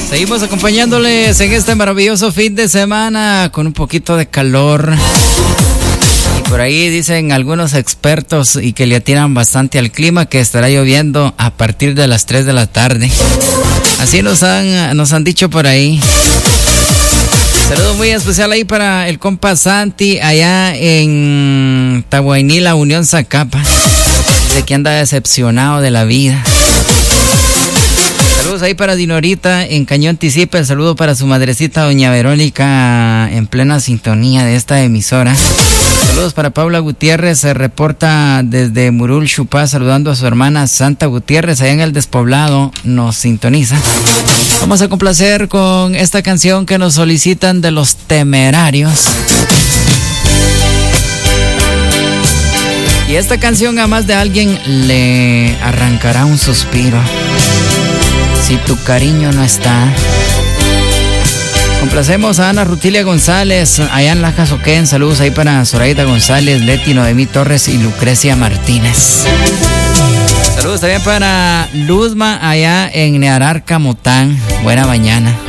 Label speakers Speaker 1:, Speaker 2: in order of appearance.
Speaker 1: Seguimos acompañándoles en este maravilloso fin de semana con un poquito de calor. Y por ahí dicen algunos expertos y que le atinan bastante al clima que estará lloviendo a partir de las 3 de la tarde. Así nos han dicho por ahí. Saludo muy especial ahí para el compa Santi allá en Tahuayní, la Unión Zacapa. Dice que anda decepcionado de la vida. Saludos ahí para Dinorita en Cañón Tisipe. El saludo para su madrecita doña Verónica en plena sintonía de esta emisora. Saludos para Paula Gutiérrez, se reporta desde Murul Chupá saludando a su hermana Santa Gutiérrez allá en el Despoblado, nos sintoniza. Vamos a complacer con esta canción que nos solicitan de Los Temerarios. Y esta canción a más de alguien le arrancará un suspiro si tu cariño no está. Complacemos a Ana Rutilia González, allá en Laja Soquén. Saludos ahí para Zoraida González, Leti Noemí Torres y Lucrecia Martínez. Saludos también para Luzma, allá en Neararca Motán. Buena mañana.